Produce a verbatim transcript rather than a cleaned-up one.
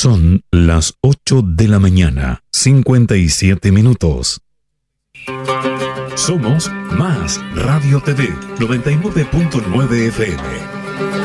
Son las ocho de la mañana, cincuenta y siete minutos. Somos Más Radio T V, noventa y nueve punto nueve F M.